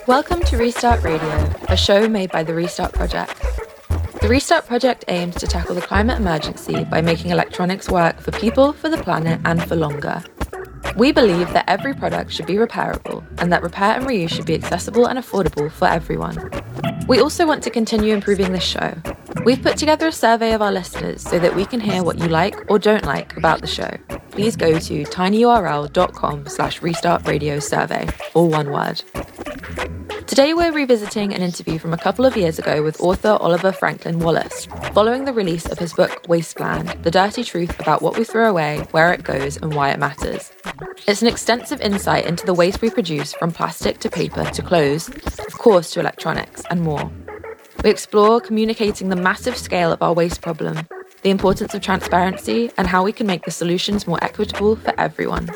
Welcome to Restart Radio, a show made by the Restart Project. The Restart Project aims to tackle the climate emergency by making electronics work for people, for the planet, and for longer. We believe that every product should be repairable and that repair and reuse should be accessible and affordable for everyone. We also want to continue improving this show. We've put together a survey of our listeners so that we can hear what you like or don't like about the show. Please go to tinyurl.com/restartradiosurvey, all one word. Today we're revisiting an interview from a couple of years ago with author Oliver Franklin Wallace, following the release of his book Wasteland, The Dirty Truth About What We Throw Away, Where It Goes and Why It Matters. It's an extensive insight into the waste we produce, from plastic to paper to clothes, of course to electronics and more. We explore communicating the massive scale of our waste problem, the importance of transparency, and how we can make the solutions more equitable for everyone.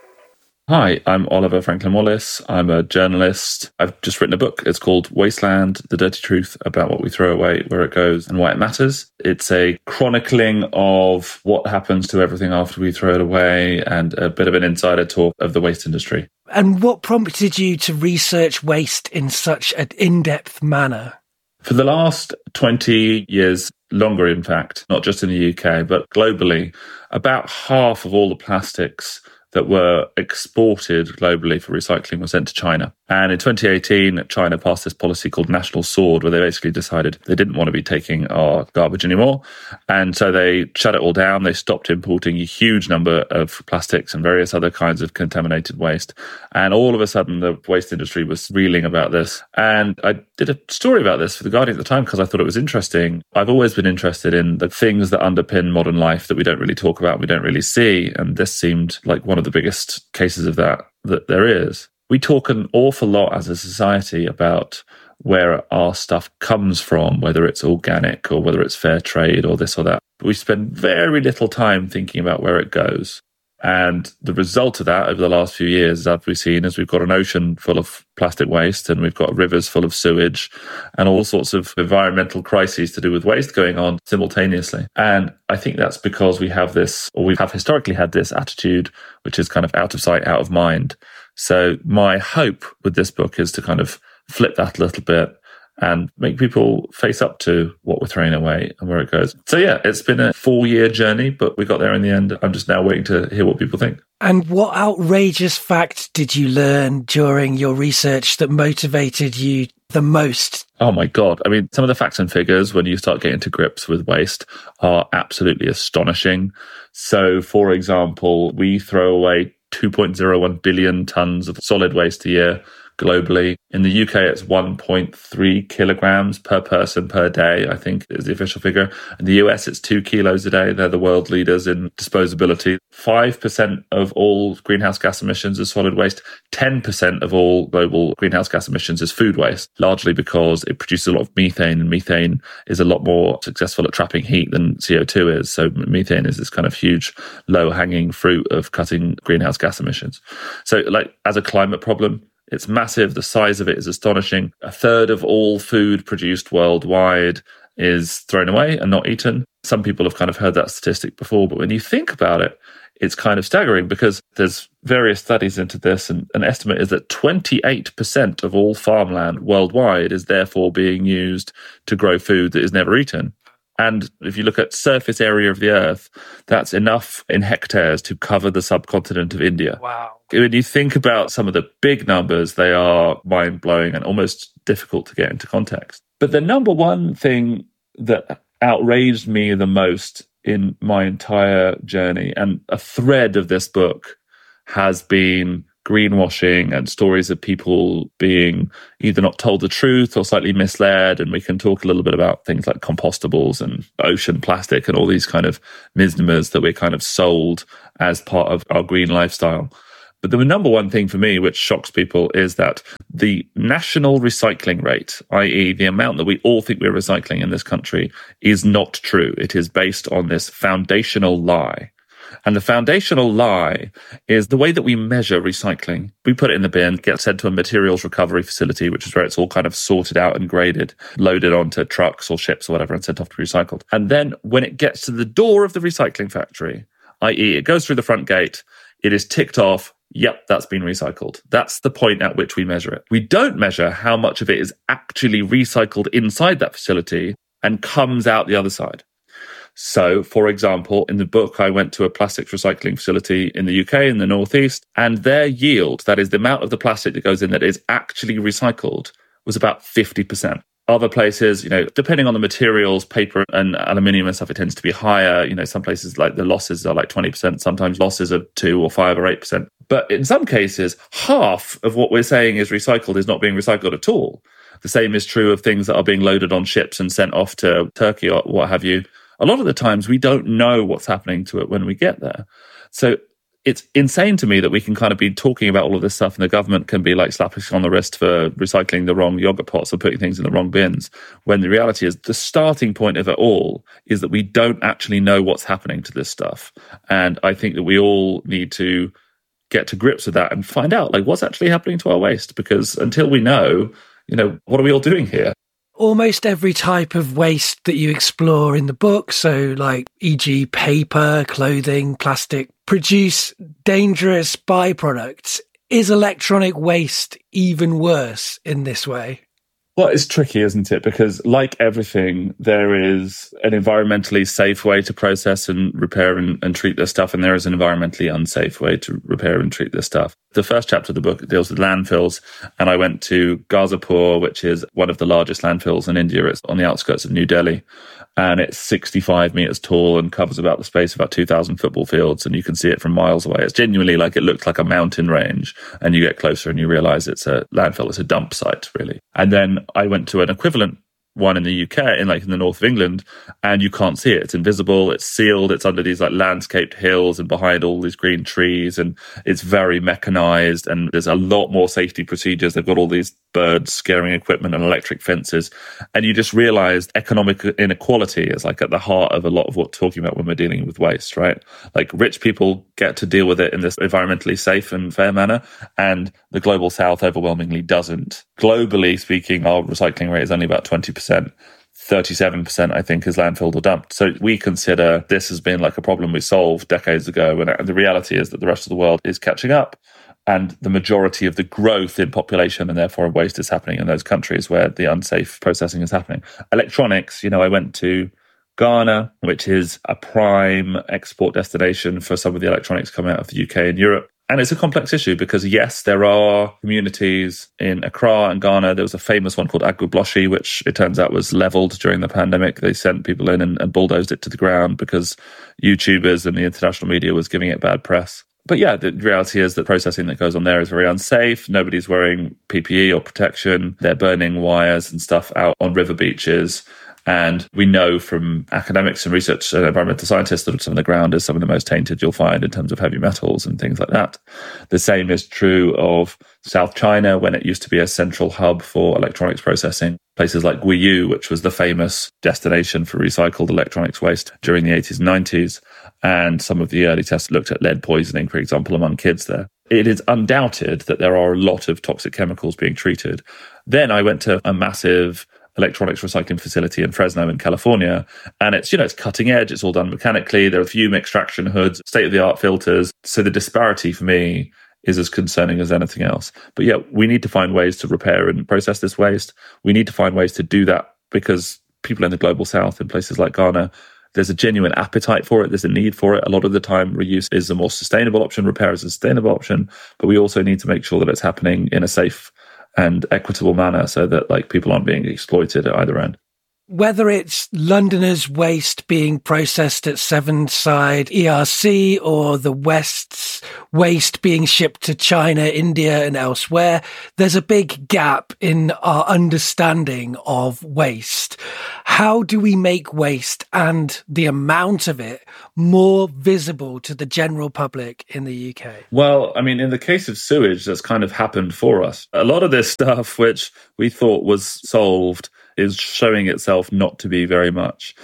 Hi, I'm Oliver Franklin Wallace. I'm a journalist. I've just written a book. It's called Wasteland, The Dirty Truth About What We Throw Away, Where It Goes and Why It Matters. It's a chronicling of what happens to everything after we throw it away and a bit of an insider talk of the waste industry. And what prompted you to research waste in such an in-depth manner? For the last 20 years, longer in fact, not just in the UK, but globally, about half of all the plastics that were exported globally for recycling were sent to China. And in 2018, China passed this policy called National Sword, where they basically decided they didn't want to be taking our garbage anymore. And so they shut it all down. They stopped importing a huge number of plastics and various other kinds of contaminated waste. And all of a sudden, the waste industry was reeling about this. And I did a story about this for The Guardian at the time because I thought it was interesting. I've always been interested in the things that underpin modern life that we don't really talk about, we don't really see. And this seemed like one of the biggest cases of that there is. We talk an awful lot as a society about where our stuff comes from, whether it's organic or whether it's fair trade or this or that. But we spend very little time thinking about where it goes. And the result of that over the last few years, as we've seen, is we've got an ocean full of plastic waste and we've got rivers full of sewage and all sorts of environmental crises to do with waste going on simultaneously. And I think that's because we have historically had this attitude, which is kind of out of sight, out of mind. So my hope with this book is to kind of flip that a little bit and make people face up to what we're throwing away and where it goes. So yeah, it's been a 4-year journey, but we got there in the end. I'm just now waiting to hear what people think. And what outrageous fact did you learn during your research that motivated you the most? Oh my God. I mean, some of the facts and figures when you start getting to grips with waste are absolutely astonishing. So for example, we throw away 2.01 billion tons of solid waste a year globally. In the UK, it's 1.3 kilograms per person per day, I think is the official figure. In the US, it's 2 kilos a day. They're the world leaders in disposability. 5% of all greenhouse gas emissions is solid waste. 10% of all global greenhouse gas emissions is food waste, largely because it produces a lot of methane, and methane is a lot more successful at trapping heat than CO2 is. So methane is this kind of huge low-hanging fruit of cutting greenhouse gas emissions. So like as a climate problem, it's massive. The size of it is astonishing. 1/3 of all food produced worldwide is thrown away and not eaten. Some people have kind of heard that statistic before, but when you think about it, it's kind of staggering because there's various studies into this, and an estimate is that 28% of all farmland worldwide is therefore being used to grow food that is never eaten. And if you look at surface area of the earth, that's enough in hectares to cover the subcontinent of India. Wow. When you think about some of the big numbers, they are mind-blowing and almost difficult to get into context. But the number one thing that outraged me the most in my entire journey, and a thread of this book, has been greenwashing and stories of people being either not told the truth or slightly misled. And we can talk a little bit about things like compostables and ocean plastic and all these kind of misnomers that we're kind of sold as part of our green lifestyle. But the number one thing for me, which shocks people, is that the national recycling rate, i.e. the amount that we all think we're recycling in this country, is not true. It is based on this foundational lie. And the foundational lie is the way that we measure recycling. We put it in the bin, get sent to a materials recovery facility, which is where it's all kind of sorted out and graded, loaded onto trucks or ships or whatever, and sent off to be recycled. And then when it gets to the door of the recycling factory, i.e. it goes through the front gate, it is ticked off, Yep, that's been recycled. That's the point at which we measure it. We don't measure how much of it is actually recycled inside that facility and comes out the other side. So, for example, in the book, I went to a plastics recycling facility in the UK, in the Northeast, and their yield, that is the amount of the plastic that goes in that is actually recycled, was about 50%. Other places, depending on the materials, paper and aluminium and stuff, it tends to be higher. Some places like the losses are like 20%, sometimes losses are 2 or 5 or 8%. But in some cases, half of what we're saying is recycled is not being recycled at all. The same is true of things that are being loaded on ships and sent off to Turkey or what have you. A lot of the times we don't know what's happening to it when we get there. So it's insane to me that we can kind of be talking about all of this stuff and the government can be like slapping us on the wrist for recycling the wrong yogurt pots or putting things in the wrong bins, when the reality is the starting point of it all is that we don't actually know what's happening to this stuff. And I think that we all need to get to grips with that and find out like what's actually happening to our waste, because until we know, what are we all doing here? Almost every type of waste that you explore in the book, so like e.g. paper, clothing, plastic, produce dangerous byproducts. Is electronic waste even worse in this way? Well, it's tricky, isn't it? Because like everything, there is an environmentally safe way to process and repair and treat this stuff, and there is an environmentally unsafe way to repair and treat this stuff. The first chapter of the book deals with landfills, and I went to Ghazipur, which is one of the largest landfills in India. It's on the outskirts of New Delhi, and it's 65 meters tall and covers about the space of about 2,000 football fields, and you can see it from miles away. It's genuinely like it looks like a mountain range, and you get closer and you realize it's a landfill. It's a dump site, really. And then I went to an equivalent one in the UK, in the north of England, and you can't see it. It's invisible, it's sealed, it's under these like landscaped hills and behind all these green trees, and it's very mechanized, and there's a lot more safety procedures. They've got all these bird scaring equipment and electric fences, and you just realize economic inequality is like at the heart of a lot of what we're talking about when we're dealing with waste, right? Like rich people get to deal with it in this environmentally safe and fair manner, and the global south overwhelmingly doesn't. Globally speaking, our recycling rate is only about 20%. 37%, I think, is landfilled or dumped. So we consider this has been like a problem we solved decades ago. And the reality is that the rest of the world is catching up. And the majority of the growth in population and therefore waste is happening in those countries where the unsafe processing is happening. Electronics, I went to Ghana, which is a prime export destination for some of the electronics coming out of the UK and Europe. And it's a complex issue because, yes, there are communities in Accra and Ghana. There was a famous one called Agbogbloshie, which it turns out was leveled during the pandemic. They sent people in and bulldozed it to the ground because YouTubers and the international media was giving it bad press. But yeah, the reality is that processing that goes on there is very unsafe. Nobody's wearing PPE or protection. They're burning wires and stuff out on river beaches. And we know from academics and research and environmental scientists that some of the ground is some of the most tainted you'll find in terms of heavy metals and things like that. The same is true of South China, when it used to be a central hub for electronics processing. Places like Guiyu, which was the famous destination for recycled electronics waste during the 80s and 90s. And some of the early tests looked at lead poisoning, for example, among kids there. It is undoubted that there are a lot of toxic chemicals being treated. Then I went to a massive electronics recycling facility in Fresno in California. And it's cutting edge. It's all done mechanically. There are fume extraction hoods, state-of-the-art filters. So the disparity for me is as concerning as anything else. But yeah, we need to find ways to repair and process this waste. We need to find ways to do that because people in the global south, in places like Ghana, there's a genuine appetite for it. There's a need for it. A lot of the time, reuse is a more sustainable option. Repair is a sustainable option. But we also need to make sure that it's happening in a safe and equitable manner so that people aren't being exploited at either end. Whether it's Londoners' waste being processed at Sevenside ERC or the West's waste being shipped to China, India and elsewhere, there's a big gap in our understanding of waste. How do we make waste and the amount of it more visible to the general public in the UK? Well, in the case of sewage, that's kind of happened for us. A lot of this stuff, which we thought was solved, is showing itself not to be very much.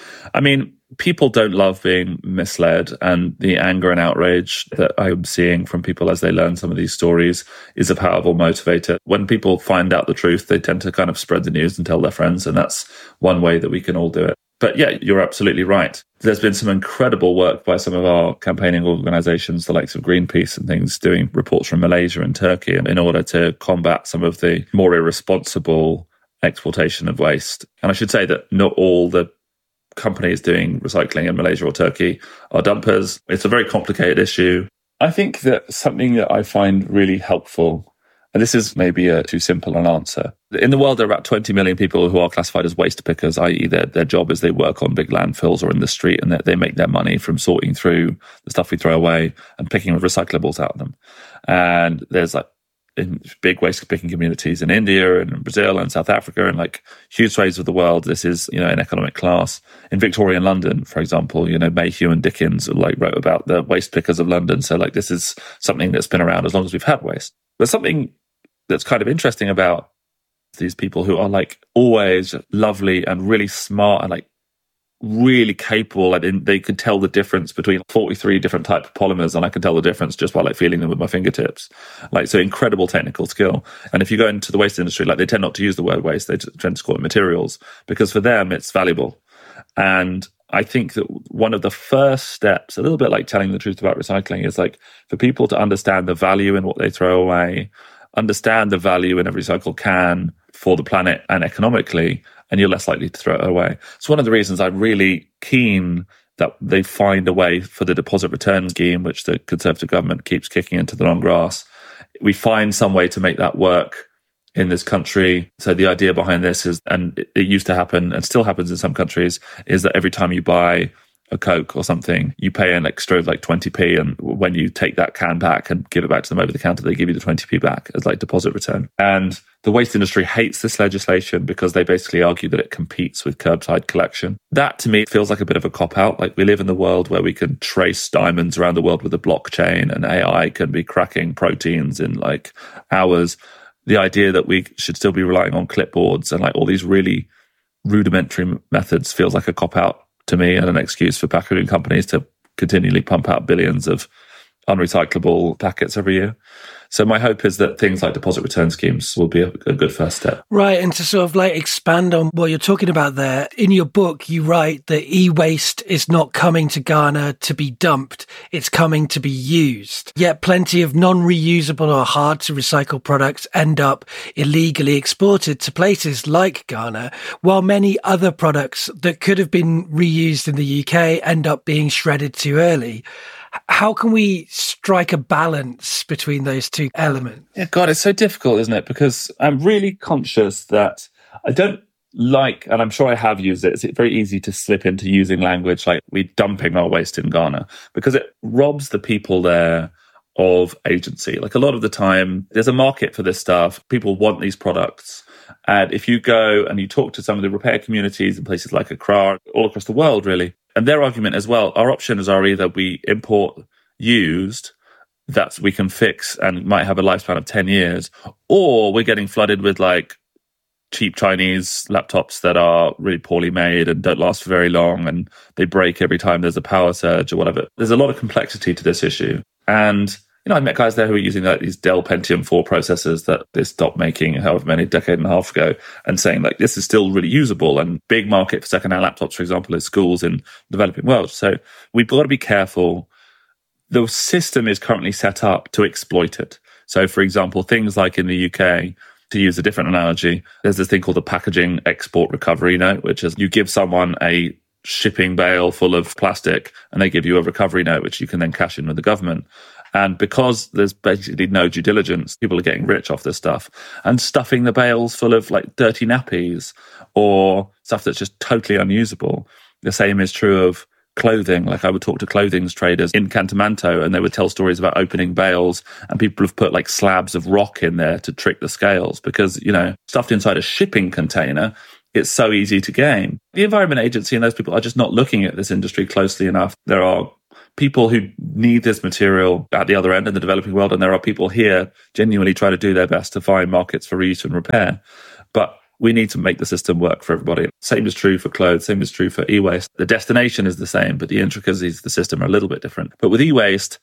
People don't love being misled, and the anger and outrage that I'm seeing from people as they learn some of these stories is a powerful motivator. When people find out the truth, they tend to kind of spread the news and tell their friends, and that's one way that we can all do it. But yeah, you're absolutely right. There's been some incredible work by some of our campaigning organizations, the likes of Greenpeace and things, doing reports from Malaysia and Turkey in order to combat some of the more irresponsible exportation of waste. And I should say that not all the companies doing recycling in Malaysia or Turkey are dumpers. It's a very complicated issue. I think that something that I find really helpful, and this is maybe a too simple an answer. In the world, there are about 20 million people who are classified as waste pickers, i.e. their job is they work on big landfills or in the street, and they make their money from sorting through the stuff we throw away and picking recyclables out of them. And there's like in big waste picking communities in India and in Brazil and South Africa and like huge swathes of the world. This is, an economic class. In Victorian London, for example, Mayhew and Dickens wrote about the waste pickers of London. So this is something that's been around as long as we've had waste. But something that's kind of interesting about these people who are always lovely and really smart and really capable, and they could tell the difference between 43 different types of polymers, and I can tell the difference just by feeling them with my fingertips. So incredible technical skill. And if you go into the waste industry, they tend not to use the word waste, they tend to call it materials, because for them it's valuable. And I think that one of the first steps, a little bit like telling the truth about recycling, is for people to understand the value in what they throw away, understand the value in a recycled can for the planet and economically, and you're less likely to throw it away. It's one of the reasons I'm really keen that they find a way for the deposit return scheme, which the Conservative government keeps kicking into the long grass. We find some way to make that work in this country. So the idea behind this is, and it used to happen and still happens in some countries, is that every time you buy a Coke or something, you pay an extra 20p, and when you take that can back and give it back to them over the counter, they give you the 20p back as deposit return. And the waste industry hates this legislation because they basically argue that it competes with curbside collection. That to me feels like a bit of a cop-out. We live in the world where we can trace diamonds around the world with a blockchain, and AI can be cracking proteins in hours. The idea that we should still be relying on clipboards and all these really rudimentary methods feels like a cop-out to me, and an excuse for packaging companies to continually pump out billions of unrecyclable packets every year. So my hope is that things like deposit return schemes will be a good first step. Right. And to sort of expand on what you're talking about there, in your book, you write that e-waste is not coming to Ghana to be dumped. It's coming to be used. Yet plenty of non-reusable or hard to recycle products end up illegally exported to places like Ghana, while many other products that could have been reused in the UK end up being shredded too early. How can we strike a balance between those two elements? Yeah, God, it's so difficult, isn't it? Because I'm really conscious that I don't and I'm sure I have used it, it's very easy to slip into using language like we're dumping our waste in Ghana, because it robs the people there of agency. A lot of the time, there's a market for this stuff. People want these products. And if you go and you talk to some of the repair communities in places like Accra, all across the world, really, and their argument as well, our options are either we import used that we can fix and might have a lifespan of 10 years, or we're getting flooded with cheap Chinese laptops that are really poorly made and don't last for very long, and they break every time there's a power surge or whatever. There's a lot of complexity to this issue. And I met guys there who were using these Dell Pentium 4 processors that they stopped making however many decade and a half ago, and saying this is still really usable, and big market for secondhand laptops, for example, is schools in the developing world. So we've got to be careful. The system is currently set up to exploit it. So for example, things like in the UK, to use a different analogy, there's this thing called the packaging export recovery note, which is you give someone a shipping bale full of plastic and they give you a recovery note, which you can then cash in with the government. And because there's basically no due diligence, people are getting rich off this stuff and stuffing the bales full of dirty nappies or stuff that's just totally unusable. The same is true of clothing. I would talk to clothing traders in Cantamanto and they would tell stories about opening bales, and people have put slabs of rock in there to trick the scales because, stuffed inside a shipping container, it's so easy to game. The Environment Agency and those people are just not looking at this industry closely enough. There are people who need this material at the other end in the developing world, and there are people here genuinely trying to do their best to find markets for reuse and repair. But we need to make the system work for everybody. Same is true for clothes, same is true for e-waste. The destination is the same, but the intricacies of the system are a little bit different. But with e-waste,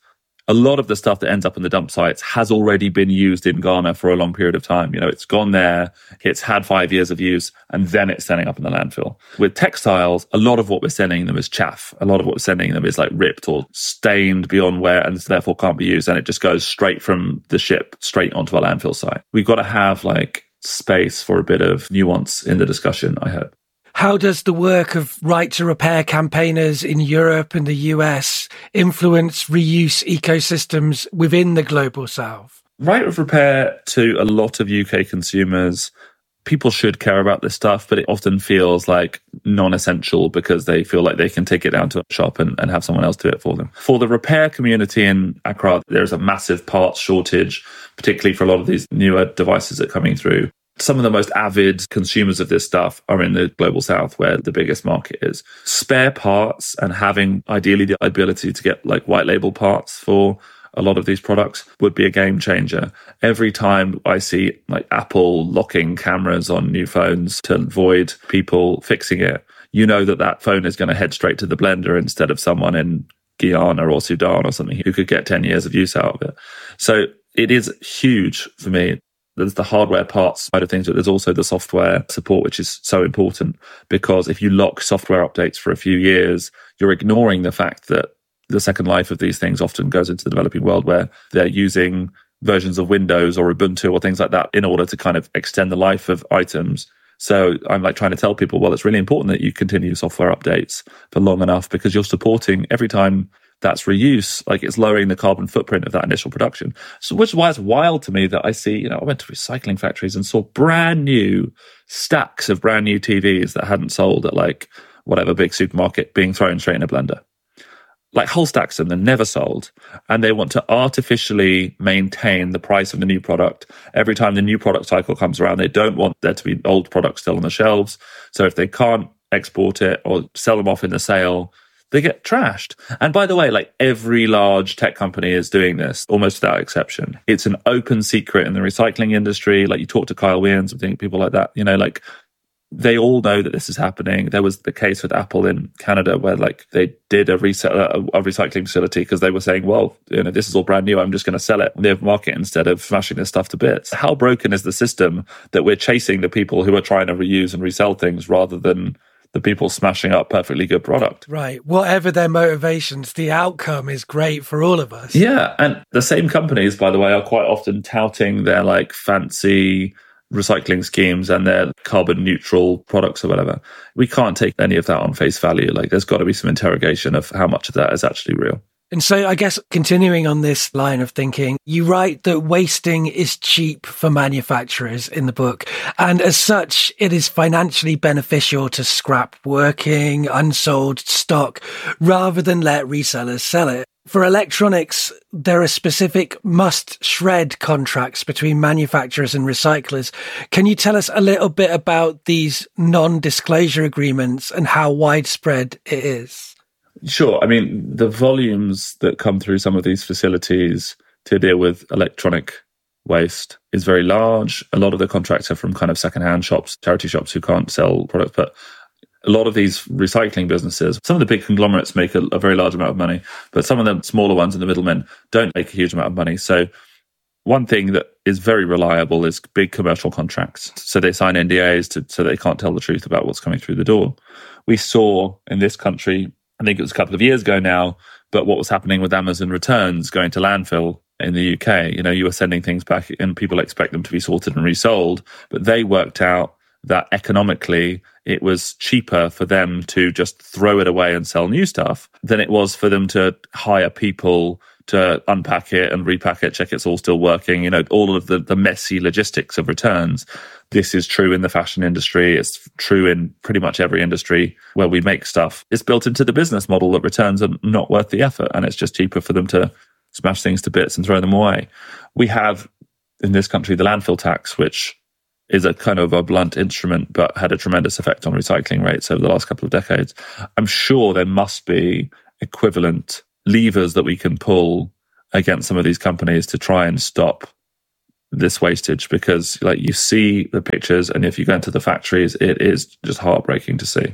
a lot of the stuff that ends up in the dump sites has already been used in Ghana for a long period of time. It's gone there, it's had 5 years of use, and then it's ending up in the landfill. With textiles, a lot of what we're sending them is chaff. A lot of what we're sending them is like ripped or stained beyond wear and therefore can't be used. And it just goes straight from the ship straight onto a landfill site. We've got to have like space for a bit of nuance in the discussion, I hope. How does the work of right to repair campaigners in Europe and the US influence reuse ecosystems within the global south? Right of repair to a lot of UK consumers, people should care about this stuff, but it often feels like non-essential because they feel like they can take it down to a shop and have someone else do it for them. For the repair community in Accra, there's a massive parts shortage, particularly for a lot of these newer devices that are coming through. Some of the most avid consumers of this stuff are in the global south where the biggest market is. Spare parts and having ideally the ability to get like white label parts for a lot of these products would be a game changer. Every time I see like Apple locking cameras on new phones to avoid people fixing it, you know that phone is going to head straight to the blender instead of someone in Guyana or Sudan or something who could get 10 years of use out of it. So it is huge for me. There's the hardware parts side of things, but there's also the software support, which is so important because if you lock software updates for a few years, you're ignoring the fact that the second life of these things often goes into the developing world where they're using versions of Windows or Ubuntu or things like that in order to kind of extend the life of items. So I'm like trying to tell people, well, it's really important that you continue software updates for long enough because you're supporting every time that's reuse, like it's lowering the carbon footprint of that initial production. So which is why it's wild to me that I see, I went to recycling factories and saw brand new stacks of brand new TVs that hadn't sold at like whatever big supermarket being thrown straight in a blender. Like whole stacks of them, never sold. And they want to artificially maintain the price of the new product. Every time the new product cycle comes around, they don't want there to be old products still on the shelves. So if they can't export it or sell them off in the sale, they get trashed. And by the way, like every large tech company is doing this, almost without exception. It's an open secret in the recycling industry. Like you talk to Kyle Wiens and people like that, like they all know that this is happening. There was the case with Apple in Canada where like they did a recycling facility because they were saying, well, this is all brand new. I'm just going to sell it on the open market instead of smashing this stuff to bits. How broken is the system that we're chasing the people who are trying to reuse and resell things rather than the people smashing up perfectly good product? Right. Whatever their motivations, the outcome is great for all of us. Yeah. And the same companies, by the way, are quite often touting their like fancy recycling schemes and their carbon neutral products or whatever. We can't take any of that on face value. Like there's got to be some interrogation of how much of that is actually real. And so I guess continuing on this line of thinking, you write that wasting is cheap for manufacturers in the book. And as such, it is financially beneficial to scrap working, unsold stock rather than let resellers sell it. For electronics, there are specific must-shred contracts between manufacturers and recyclers. Can you tell us a little bit about these non-disclosure agreements and how widespread it is? Sure. I mean, the volumes that come through some of these facilities to deal with electronic waste is very large. A lot of the contracts are from kind of secondhand shops, charity shops who can't sell products, but a lot of these recycling businesses, some of the big conglomerates make a very large amount of money, but some of the smaller ones and the middlemen don't make a huge amount of money. So one thing that is very reliable is big commercial contracts. So they sign NDAs so they can't tell the truth about what's coming through the door. We saw in this country, I think it was a couple of years ago now, but what was happening with Amazon returns going to landfill in the UK. You were sending things back and people expect them to be sorted and resold, but they worked out that economically it was cheaper for them to just throw it away and sell new stuff than it was for them to hire people to unpack it and repack it, check it's all still working, all of the messy logistics of returns. This is true in the fashion industry. It's true in pretty much every industry where we make stuff. It's built into the business model that returns are not worth the effort and it's just cheaper for them to smash things to bits and throw them away. We have in this country the landfill tax, which is a kind of a blunt instrument, but had a tremendous effect on recycling rates over the last couple of decades. I'm sure there must be equivalent levers that we can pull against some of these companies to try and stop this wastage, because like you see the pictures and if you go into the factories, it is just heartbreaking to see.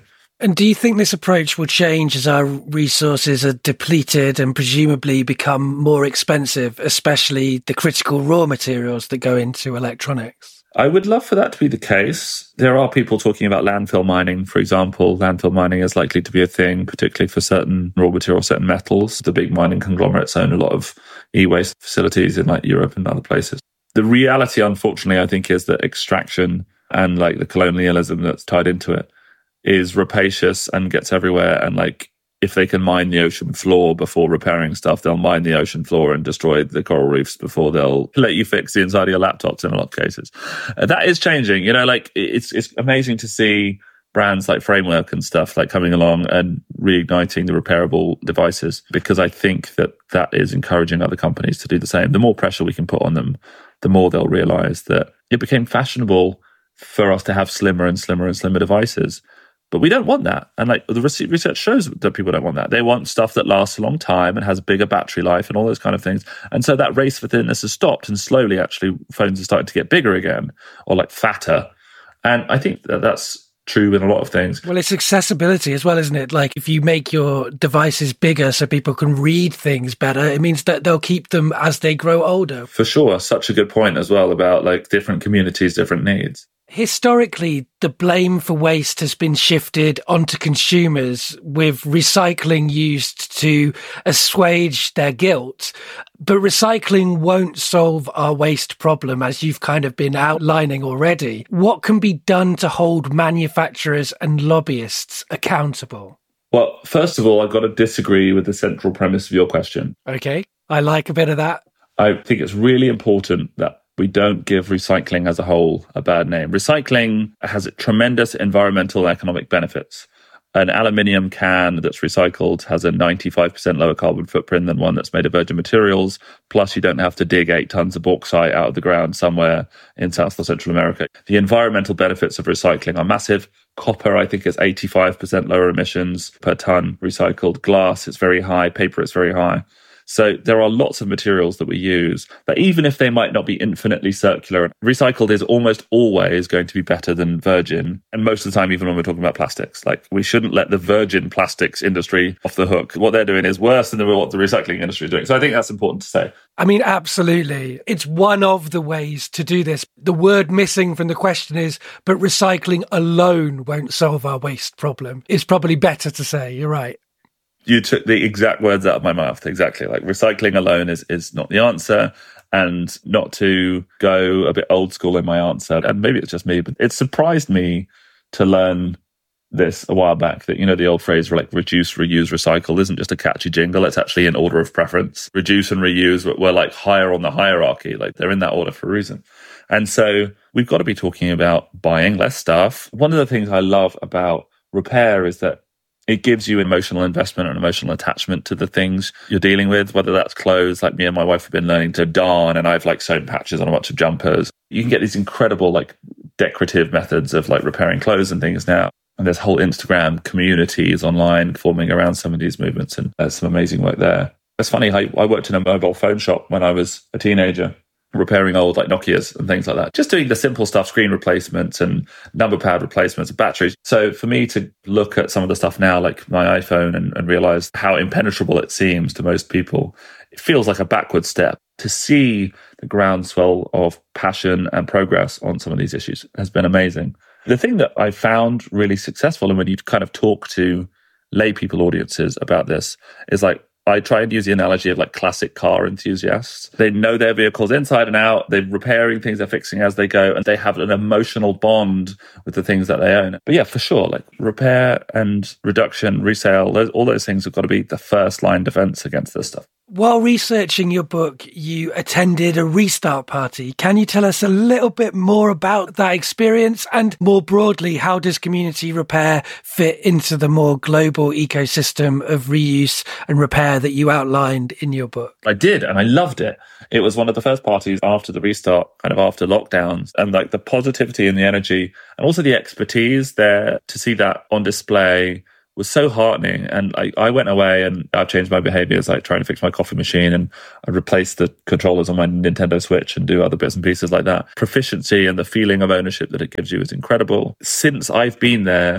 And do you think this approach will change as our resources are depleted and presumably become more expensive, especially the critical raw materials that go into electronics? I would love for that to be the case. There are people talking about landfill mining, for example. Landfill mining is likely to be a thing, particularly for certain raw materials, certain metals. The big mining conglomerates own a lot of e-waste facilities in like Europe and other places. The reality, unfortunately, I think, is that extraction and like the colonialism that's tied into it is rapacious and gets everywhere. And like, if they can mine the ocean floor before repairing stuff, they'll mine the ocean floor and destroy the coral reefs before they'll let you fix the inside of your laptops in a lot of cases. That is changing. You know, like it's amazing to see brands like Framework and stuff like coming along and reigniting the repairable devices, because I think that that is encouraging other companies to do the same. The more pressure we can put on them, the more they'll realize that it became fashionable for us to have slimmer and slimmer and slimmer devices. But we don't want that. And like the research shows that people don't want that. They want stuff that lasts a long time and has a bigger battery life and all those kind of things. And so that race for thinness has stopped, and slowly actually phones are starting to get bigger again, or like fatter. And I think that that's true in a lot of things. Well, it's accessibility as well, isn't it? Like if you make your devices bigger so people can read things better, it means that they'll keep them as they grow older. For sure. Such a good point as well about like different communities, different needs. Historically, the blame for waste has been shifted onto consumers, with recycling used to assuage their guilt. But recycling won't solve our waste problem, as you've kind of been outlining already. What can be done to hold manufacturers and lobbyists accountable? Well, first of all, I've got to disagree with the central premise of your question. Okay, I like a bit of that. I think it's really important that we don't give recycling as a whole a bad name. Recycling has tremendous environmental and economic benefits. An aluminium can that's recycled has a 95% lower carbon footprint than one that's made of virgin materials. Plus, you don't have to dig 8 tons of bauxite out of the ground somewhere in South or Central America. The environmental benefits of recycling are massive. Copper, I think, is 85% lower emissions per ton recycled. Glass is very high. Paper is very high. So there are lots of materials that we use that even if they might not be infinitely circular, recycled is almost always going to be better than virgin. And most of the time, even when we're talking about plastics, like we shouldn't let the virgin plastics industry off the hook. What they're doing is worse than what the recycling industry is doing. So I think that's important to say. I mean, absolutely. It's one of the ways to do this. The word missing from the question is, but recycling alone won't solve our waste problem. It's probably better to say, you're right. You took the exact words out of my mouth. Exactly. Like recycling alone is not the answer. And not to go a bit old school in my answer, and maybe it's just me, but it surprised me to learn this a while back that, you know, the old phrase like reduce, reuse, recycle isn't just a catchy jingle. It's actually in order of preference. Reduce and reuse were like higher on the hierarchy. Like they're in that order for a reason. And so we've got to be talking about buying less stuff. One of the things I love about repair is that it gives you emotional investment and emotional attachment to the things you're dealing with, whether that's clothes, like me and my wife have been learning to darn, and I've like sewn patches on a bunch of jumpers. You can get these incredible like decorative methods of like repairing clothes and things now. And there's whole Instagram communities online forming around some of these movements, and there's some amazing work there. It's funny, I worked in a mobile phone shop when I was a teenager, repairing old like Nokias and things like that. Just doing the simple stuff, screen replacements and number pad replacements and batteries. So for me to look at some of the stuff now, like my iPhone, and realize how impenetrable it seems to most people, it feels like a backward step. To see the groundswell of passion and progress on some of these issues has been amazing. The thing that I found really successful, and when you kind of talk to lay people audiences about this, is like, I try and use the analogy of like classic car enthusiasts. They know their vehicles inside and out. They're repairing things, they're fixing as they go, and they have an emotional bond with the things that they own. But yeah, for sure, like repair and reduction, resale, all those things have got to be the first line defense against this stuff. While researching your book, you attended a restart party. Can you tell us a little bit more about that experience? And more broadly, how does community repair fit into the more global ecosystem of reuse and repair that you outlined in your book? I did, and I loved it. It was one of the first parties after the restart, kind of after lockdowns, and like the positivity and the energy and also the expertise there, to see that on display was so heartening. And I went away and I've changed my behaviors, like trying to fix my coffee machine, and I replaced the controllers on my Nintendo Switch and do other bits and pieces like that. Proficiency and the feeling of ownership that it gives you is incredible. Since I've been there,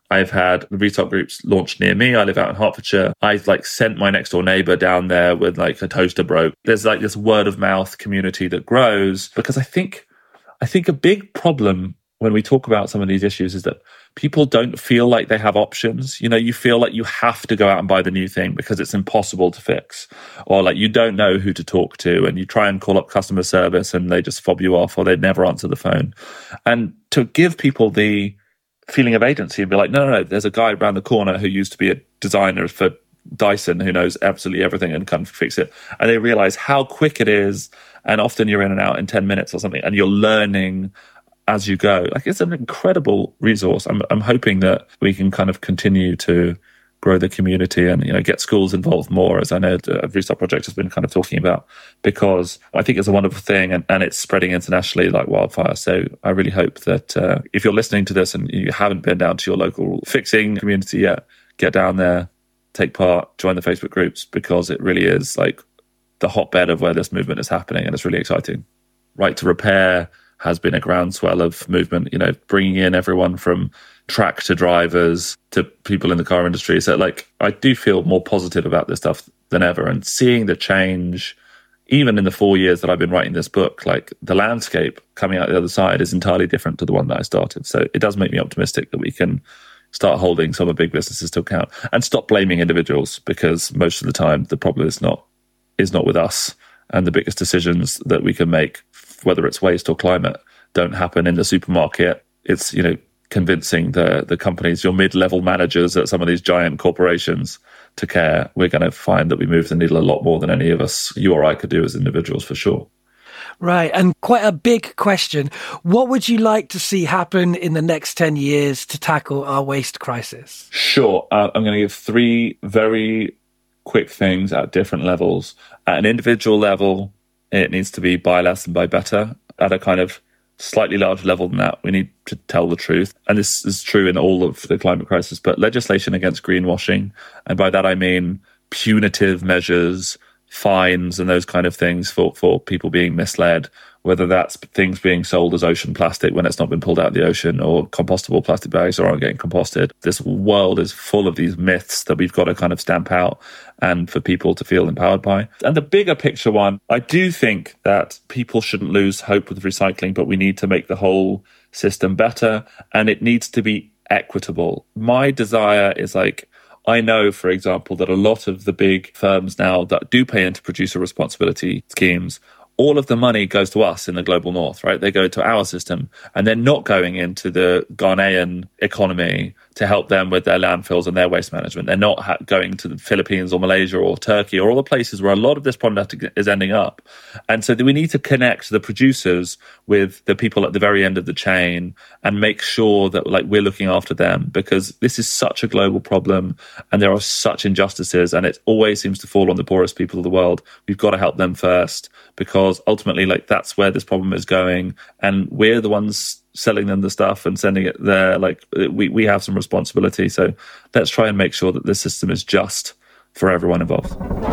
I've had restart groups launched near me. I live out in Hertfordshire. I sent my next door neighbour down there with a toaster broke. There's this word of mouth community that grows, because I think a big problem when we talk about some of these issues is that people don't feel like they have options. You feel like you have to go out and buy the new thing because it's impossible to fix, or you don't know who to talk to, and you try and call up customer service and they just fob you off, or they never answer the phone. And to give people the feeling of agency and be like, no, there's a guy around the corner who used to be a designer for Dyson who knows absolutely everything and can fix it. And they realize how quick it is. And often you're in and out in 10 minutes or something, and you're learning as you go. It's an incredible resource. I'm hoping that we can kind of continue to grow the community and get schools involved more, as I know the Restart Project has been kind of talking about, because I think it's a wonderful thing, and it's spreading internationally like wildfire. So I really hope that if you're listening to this and you haven't been down to your local fixing community yet, get down there, take part, join the Facebook groups, because it really is the hotbed of where this movement is happening, and it's really exciting. Right to Repair has been a groundswell of movement, bringing in everyone from tractor drivers to people in the car industry. So I do feel more positive about this stuff than ever, and seeing the change, even in the 4 years that I've been writing this book, the landscape coming out the other side is entirely different to the one that I started. So it does make me optimistic that we can start holding some of the big businesses to account and stop blaming individuals, because most of the time the problem is not with us. And the biggest decisions that we can make, whether it's waste or climate, don't happen in the supermarket. It's, convincing the companies, your mid-level managers at some of these giant corporations, to care. We're going to find that we move the needle a lot more than any of us, you or I, could do as individuals, for sure. Right. And quite a big question. What would you like to see happen in the next 10 years to tackle our waste crisis? Sure. I'm going to give 3 very quick things at different levels. At an individual level, it needs to be buy less and buy better. At a kind of slightly larger level than that, we need to tell the truth. And this is true in all of the climate crisis, but legislation against greenwashing. And by that, I mean punitive measures, fines and those kind of things for people being misled, whether that's things being sold as ocean plastic when it's not been pulled out of the ocean, or compostable plastic bags that aren't getting composted. This world is full of these myths that we've got to kind of stamp out and for people to feel empowered by. And the bigger picture one, I do think that people shouldn't lose hope with recycling, but we need to make the whole system better, and it needs to be equitable. My desire is I know, for example, that a lot of the big firms now that do pay into producer responsibility schemes, all of the money goes to us in the global north, right? They go to our system, and they're not going into the Ghanaian economy to help them with their landfills and their waste management. They're not going to the Philippines or Malaysia or Turkey or all the places where a lot of this product is ending up. And so we need to connect the producers with the people at the very end of the chain and make sure that we're looking after them, because this is such a global problem and there are such injustices, and it always seems to fall on the poorest people of the world. We've got to help them first, because ultimately that's where this problem is going, and we're the ones selling them the stuff and sending it there. We have some responsibility. So let's try and make sure that this system is just for everyone involved.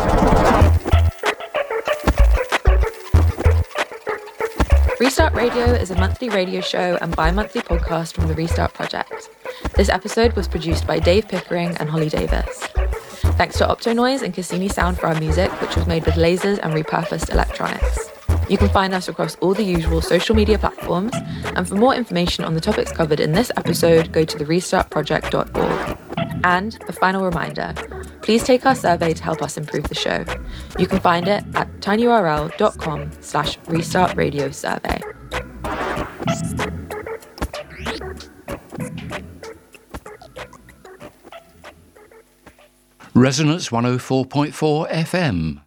Restart Radio is a monthly radio show and bi-monthly podcast from the Restart Project. This episode was produced by Dave Pickering and Holly Davis. Thanks to Optonoise and Cassini Sound for our music, which was made with lasers and repurposed electronics. You can find us across all the usual social media platforms, and for more information on the topics covered in this episode, go to therestartproject.org. And a final reminder, please take our survey to help us improve the show. You can find it at tinyurl.com/restartradiosurvey. Resonance 104.4 FM.